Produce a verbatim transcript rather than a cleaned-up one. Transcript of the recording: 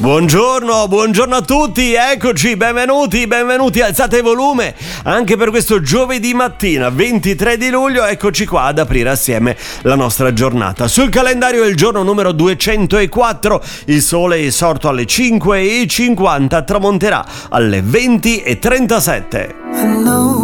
Buongiorno, buongiorno a tutti, eccoci, benvenuti, benvenuti, alzate volume anche per questo giovedì mattina, ventitré di luglio, eccoci qua ad aprire assieme la nostra giornata. Sul calendario è il giorno numero duecentoquattro, il sole è sorto alle cinque e cinquanta, tramonterà alle venti e trentasette.